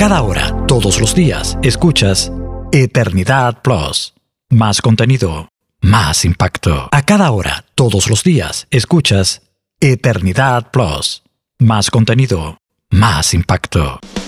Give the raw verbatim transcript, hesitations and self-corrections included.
cada hora, todos los días, escuchas Eternidad Plus. Más contenido, más impacto. A cada hora, todos los días, escuchas Eternidad Plus. Más contenido, más impacto.